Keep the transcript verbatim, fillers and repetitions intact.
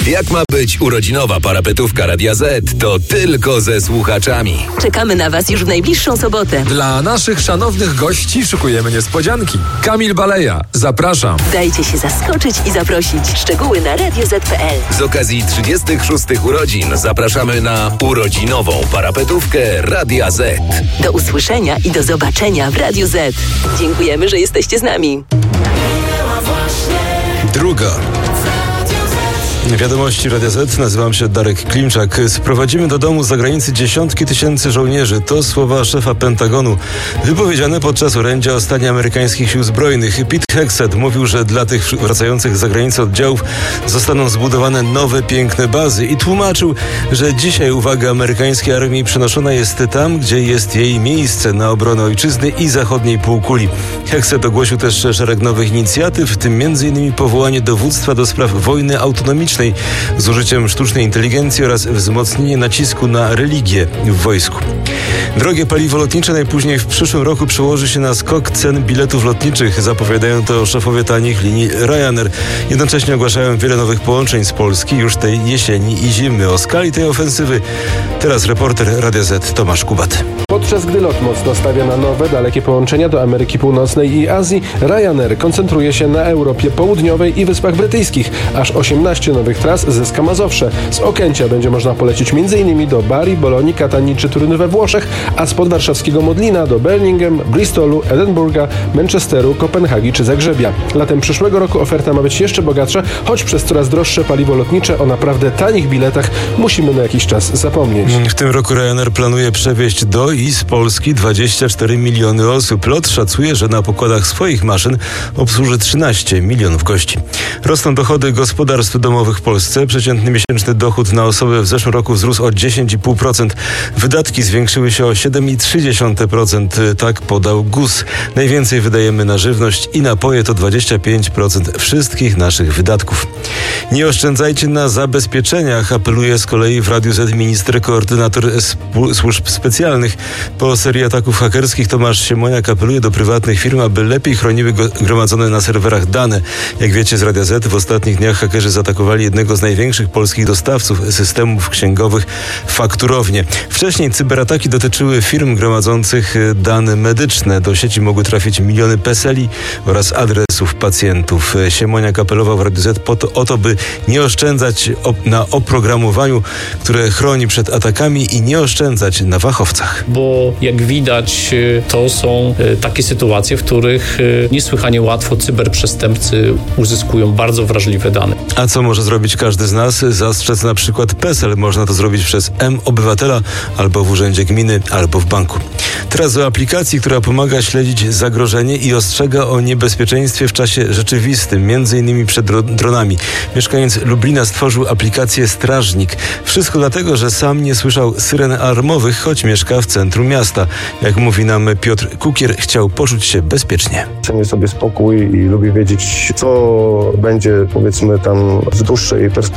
Jak ma być urodzinowa parapetówka Radia Z, to tylko ze słuchaczami. Czekamy na Was już w najbliższą sobotę. Dla naszych szanownych gości szykujemy niespodzianki. Kamil Baleja, zapraszam. Dajcie się zaskoczyć i zaprosić. Szczegóły na radio zet kropka pe el. Z okazji trzydziestych szóstych urodzin zapraszamy na urodzinową parapetówkę Radia Z. Do usłyszenia i do zobaczenia w Radiu Z. Dziękujemy, że jesteście z nami. Druga. Wiadomości Radia Z. Nazywam się Darek Klimczak. Sprowadzimy do domu z zagranicy dziesiątki tysięcy żołnierzy. To słowa szefa Pentagonu wypowiedziane podczas orędzia o stanie amerykańskich sił zbrojnych. Pete Hegseth mówił, że dla tych wracających z zagranicy oddziałów zostaną zbudowane nowe, piękne bazy i tłumaczył, że dzisiaj uwaga amerykańskiej armii przenoszona jest tam, gdzie jest jej miejsce, na obronę ojczyzny i zachodniej półkuli. Hegseth ogłosił też szereg nowych inicjatyw, w tym między innymi powołanie dowództwa do spraw wojny autonomicznej z użyciem sztucznej inteligencji oraz wzmocnienie nacisku na religię w wojsku. Drogie paliwo lotnicze najpóźniej w przyszłym roku przełoży się na skok cen biletów lotniczych. Zapowiadają to szefowie tanich linii Ryanair. Jednocześnie ogłaszają wiele nowych połączeń z Polski już tej jesieni i zimy. O skali tej ofensywy teraz reporter Radia Z Tomasz Kubat. Podczas gdy lot mocno stawia na nowe, dalekie połączenia do Ameryki Północnej i Azji, Ryanair koncentruje się na Europie Południowej i Wyspach Brytyjskich. Aż osiemnaście nowych tras zyska Mazowsze. Z Okęcia będzie można polecieć m.in. do Bari, Bolonii, Katanii czy Turynu we Włoszech, a z podwarszawskiego Modlina do Birmingham, Bristolu, Edynburga, Manchesteru, Kopenhagi czy Zagrzebia. Latem przyszłego roku oferta ma być jeszcze bogatsza, choć przez coraz droższe paliwo lotnicze o naprawdę tanich biletach musimy na jakiś czas zapomnieć. W tym roku Ryanair planuje przewieźć do i z Polski dwadzieścia cztery miliony osób. Lot szacuje, że na pokładach swoich maszyn obsłuży trzynaście milionów gości. Rosną dochody gospodarstw domowych w Polsce. Przeciętny miesięczny dochód na osobę w zeszłym roku wzrósł o dziesięć i pół procent. Wydatki zwiększyły się o siedem i trzy dziesiąte procent. Tak podał G U S. Najwięcej wydajemy na żywność i napoje, to dwadzieścia pięć procent wszystkich naszych wydatków. Nie oszczędzajcie na zabezpieczeniach, apeluje z kolei w Radiu Z minister koordynator służb specjalnych. Po serii ataków hakerskich Tomasz Siemoniak apeluje do prywatnych firm, aby lepiej chroniły gromadzone na serwerach dane. Jak wiecie z Radia Z, w ostatnich dniach hakerzy zaatakowali jednego z największych polskich dostawców systemów księgowych, Fakturownię. Wcześniej cyberataki dotyczyły firm gromadzących dane medyczne. Do sieci mogły trafić miliony peseli oraz adresów pacjentów. Siemoniak apelował w Radiu Z po to, o to, by nie oszczędzać op- na oprogramowaniu, które chroni przed atakami, i nie oszczędzać na fachowcach. Bo jak widać, to są takie sytuacje, w których niesłychanie łatwo cyberprzestępcy uzyskują bardzo wrażliwe dane. A co może zrobić każdy z nas? Zastrzec na przykład PESEL. Można to zrobić przez M-Obywatela albo w urzędzie gminy, albo w banku. Teraz o aplikacji, która pomaga śledzić zagrożenie i ostrzega o niebezpieczeństwie w czasie rzeczywistym, między innymi przed dronami. Mieszkaniec Lublina stworzył aplikację Strażnik. Wszystko dlatego, że sam nie słyszał syren alarmowych, choć mieszka w centrum miasta. Jak mówi nam Piotr Kukier, chciał poczuć się bezpiecznie. Cenię sobie spokój i lubię wiedzieć, co będzie, powiedzmy, tam w dłuższej perspektywie